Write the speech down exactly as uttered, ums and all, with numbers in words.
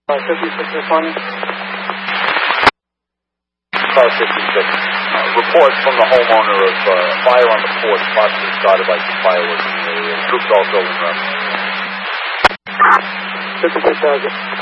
Uh, fifty-six responding. Car fifty-six. Uh, report from the homeowner of uh, fire on the porch, possibly started by some fireworks in the area. Troops also in the fifty-six thousand.